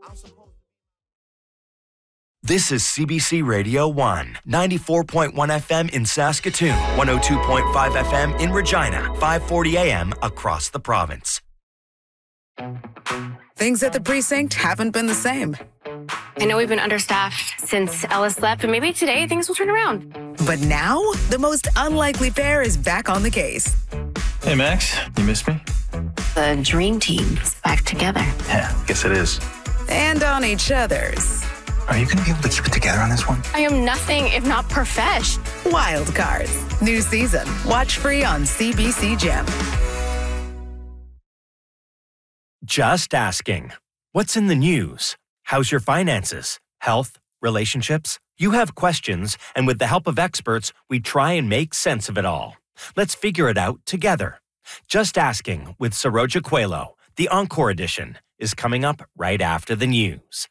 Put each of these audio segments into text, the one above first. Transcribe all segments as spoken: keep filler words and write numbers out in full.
This is C B C Radio one, ninety-four point one F M in Saskatoon, one oh two point five F M in Regina, five forty A M across the province. Things at the precinct haven't been the same. I know we've been understaffed since Ellis left, but maybe today things will turn around. But now, the most unlikely pair is back on the case. Hey, Max, you missed me? The dream team's back together. Yeah, guess it is. And on each other's Are you going to be able to keep it together on this one? I am nothing if not profesh. wild cards. New season. Watch free on C B C Gem. Just asking. What's in the news? How's your finances? Health? Relationships? You have questions, and with the help of experts, we try and make sense of it all. Let's figure it out together. Just Asking with Saroja Coelho, the Encore edition, is coming up right after the news.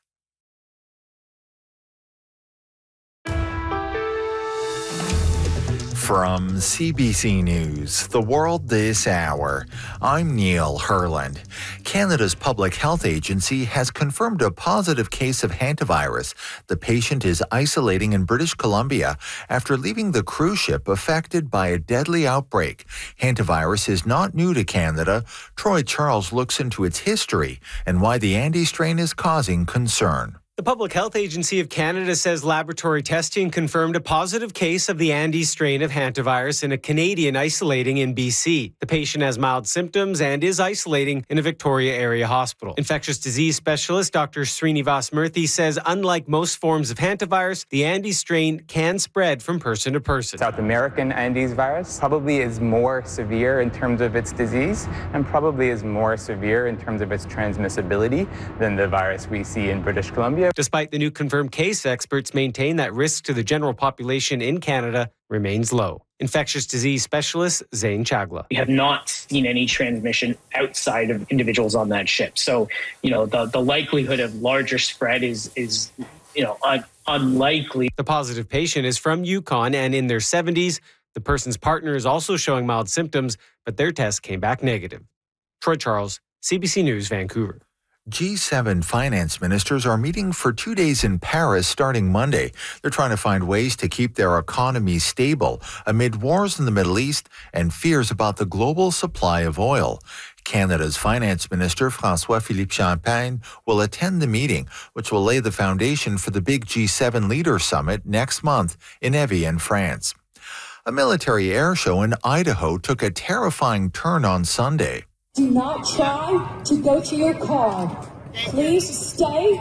From C B C News, The World This Hour, I'm Neil Herland. Canada's Public Health Agency has confirmed a positive case of hantavirus. The patient is isolating in British Columbia after leaving the cruise ship affected by a deadly outbreak. Hantavirus is not new to Canada. Troy Charles looks into its history and why the Andes strain is causing concern. The Public Health Agency of Canada says laboratory testing confirmed a positive case of the Andes strain of hantavirus in a Canadian isolating in B C. The patient has mild symptoms and is isolating in a Victoria area hospital. Infectious disease specialist Doctor Srinivas Murthy says unlike most forms of hantavirus, the Andes strain can spread from person to person. South American Andes virus probably is more severe in terms of its disease and probably is more severe in terms of its transmissibility than the virus we see in British Columbia. Despite the new confirmed case, experts maintain that risk to the general population in Canada remains low. Infectious disease specialist Zain Chagla. We have not seen any transmission outside of individuals on that ship. So, you know, the, the likelihood of larger spread is, is you know, un- unlikely. The positive patient is from Yukon and in their seventies. The person's partner is also showing mild symptoms, but their test came back negative. Troy Charles, C B C News, Vancouver. G seven finance ministers are meeting for two days in Paris starting Monday. They're trying to find ways to keep their economies stable amid wars in the Middle East and fears about the global supply of oil. Canada's finance minister, François-Philippe Champagne, will attend the meeting, which will lay the foundation for the big G seven leader summit next month in Evian, France. A military air show in Idaho took a terrifying turn on Sunday. Do not try to go to your car. Please stay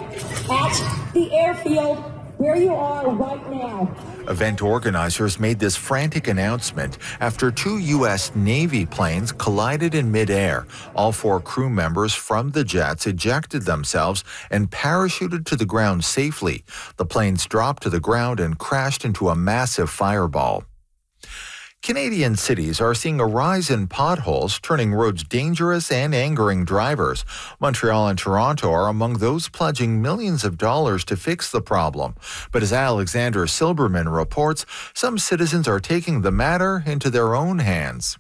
at the airfield where you are right now. Event organizers made this frantic announcement after two U S Navy planes collided in midair. All four crew members from the jets ejected themselves and parachuted to the ground safely. The planes dropped to the ground and crashed into a massive fireball. Canadian cities are seeing a rise in potholes, turning roads dangerous and angering drivers. Montreal and Toronto are among those pledging millions of dollars to fix the problem. But as Alexander Silberman reports, some citizens are taking the matter into their own hands.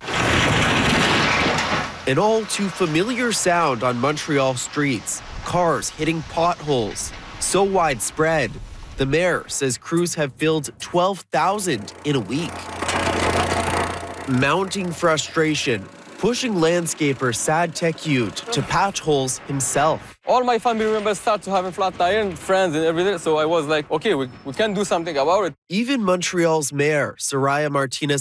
An all too familiar sound on Montreal streets. Cars hitting potholes. So widespread. The mayor says crews have filled twelve thousand in a week. Mounting frustration, pushing landscaper Sad Tekyut to patch holes himself. All my family members start to have a flat tire and friends and everything, so I was like, okay, we, we can do something about it. Even Montreal's mayor, Soraya Martinez